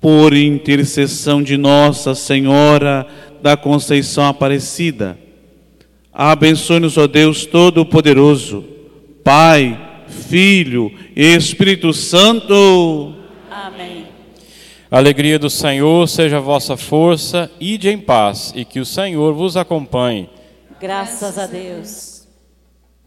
por intercessão de Nossa Senhora da Conceição Aparecida, abençoe-nos, ó Deus Todo-Poderoso, Pai, Filho e Espírito Santo. Amém. A alegria do Senhor seja a vossa força, ide em paz, e que o Senhor vos acompanhe. Graças a Deus.